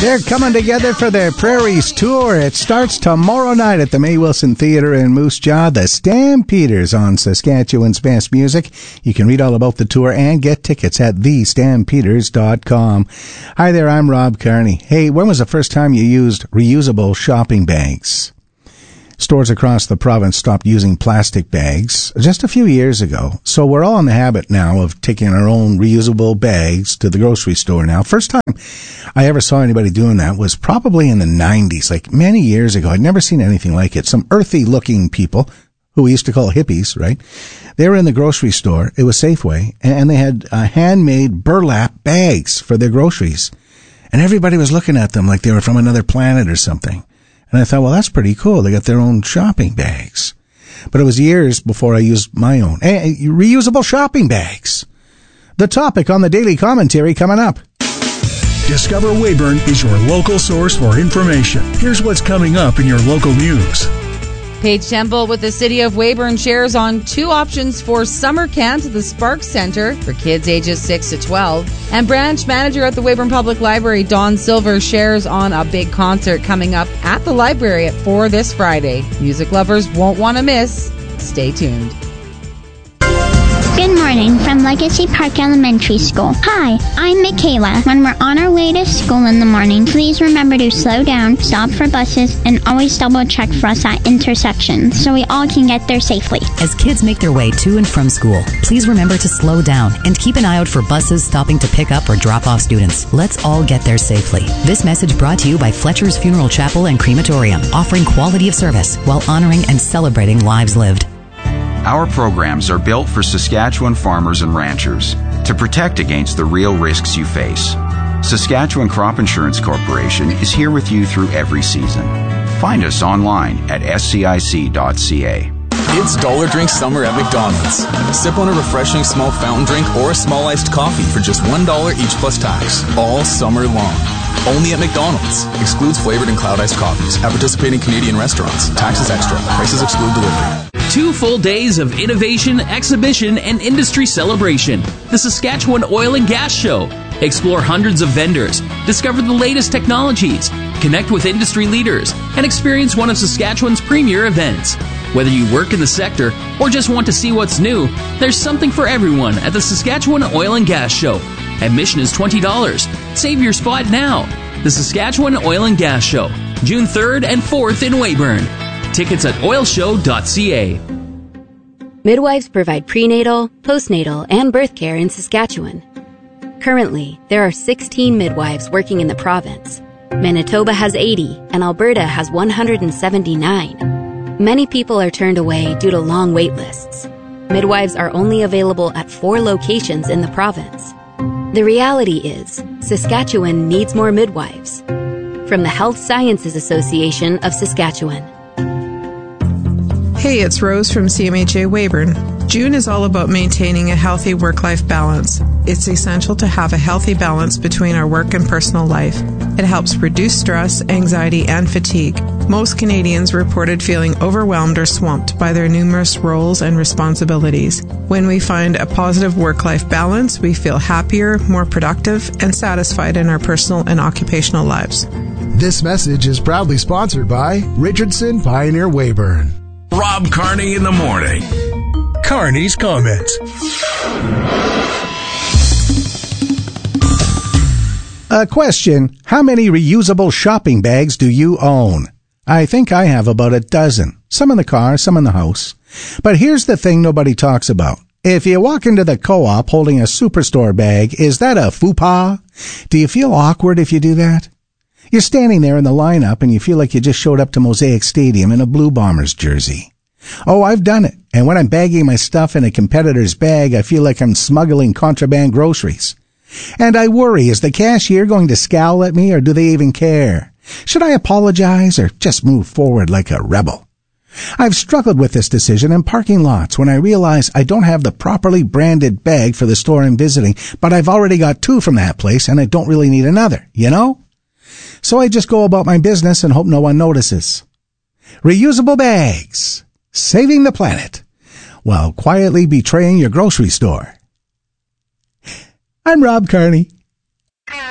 They're coming together for their Prairies tour. It starts tomorrow night at the May Wilson Theatre in Moose Jaw. The Stampeders on Saskatchewan's Best Music. You can read all about the tour and get tickets at thestampeders.com. Hi there, I'm Rob Carney. Hey, when was the first time you used reusable shopping bags? Stores across the province stopped using plastic bags just a few years ago, so we're all in the habit now of taking our own reusable bags to the grocery store now. First time I ever saw anybody doing that was probably in the 90s, like many years ago. I'd never seen anything like it. Some earthy-looking people, who we used to call hippies, right? They were in the grocery store. It was Safeway, and they had handmade burlap bags for their groceries. And everybody was looking at them like they were from another planet or something. And I thought, well, that's pretty cool. They got their own shopping bags. But it was years before I used my own. Reusable shopping bags. The topic on the Daily Commentary coming up. Discover Weyburn is your local source for information. Here's what's coming up in your local news. Paige Temple with the City of Weyburn shares on 2 options for summer camp at the Sparks Center for kids ages 6 to 12. And branch manager at the Weyburn Public Library, Dawn Silver, shares on a big concert coming up at the library at 4 this Friday. Music lovers won't want to miss. Stay tuned. Good morning from Legacy Park Elementary School. Hi, I'm Michaela. When we're on our way to school in the morning, please remember to slow down, stop for buses, and always double check for us at intersections so we all can get there safely. As kids make their way to and from school, please remember to slow down and keep an eye out for buses stopping to pick up or drop off students. Let's all get there safely. This message brought to you by Fletcher's Funeral Chapel and Crematorium, offering quality of service while honoring and celebrating lives lived. Our programs are built for Saskatchewan farmers and ranchers to protect against the real risks you face. Saskatchewan Crop Insurance Corporation is here with you through every season. Find us online at scic.ca. It's Dollar Drink Summer at McDonald's. Sip on a refreshing small fountain drink or a small iced coffee for just $1 each plus tax, all summer long. Only at McDonald's. Excludes flavored and cloud iced coffees at participating Canadian restaurants. Taxes extra. Prices exclude delivery. 2 full days of innovation, exhibition, and industry celebration. The Saskatchewan Oil and Gas Show. Explore hundreds of vendors, discover the latest technologies, connect with industry leaders, and experience one of Saskatchewan's premier events. Whether you work in the sector or just want to see what's new, there's something for everyone at the Saskatchewan Oil and Gas Show. Admission is $20. Save your spot now. The Saskatchewan Oil and Gas Show, June 3rd and 4th in Weyburn. Tickets at oilshow.ca. Midwives provide prenatal, postnatal, and birth care in Saskatchewan. Currently, there are 16 midwives working in the province. Manitoba has 80, and Alberta has 179. Many people are turned away due to long wait lists. Midwives are only available at 4 locations in the province. The reality is, Saskatchewan needs more midwives. From the Health Sciences Association of Saskatchewan. Hey, it's Rose from CMHA Weyburn. June is all about maintaining a healthy work-life balance. It's essential to have a healthy balance between our work and personal life. It helps reduce stress, anxiety, and fatigue. Most Canadians reported feeling overwhelmed or swamped by their numerous roles and responsibilities. When we find a positive work-life balance, we feel happier, more productive, and satisfied in our personal and occupational lives. This message is proudly sponsored by Richardson Pioneer Weyburn. Rob Carney in the morning. Carney's Comments. A question: how many reusable shopping bags do you own? I think I have about a dozen. Some in the car, some in the house. But here's the thing nobody talks about. If you walk into the co-op holding a Superstore bag, is that a faux pas? Do you feel awkward if you do that? You're standing there in the lineup and you feel like you just showed up to Mosaic Stadium in a Blue Bombers jersey. Oh, I've done it. And when I'm bagging my stuff in a competitor's bag, I feel like I'm smuggling contraband groceries. And I worry, is the cashier going to scowl at me, or do they even care? Should I apologize or just move forward like a rebel? I've struggled with this decision in parking lots when I realize I don't have the properly branded bag for the store I'm visiting, but I've already got 2 from that place and I don't really need another, you know? So I just go about my business and hope no one notices. Reusable bags. Saving the planet while quietly betraying your grocery store. I'm Rob Carney.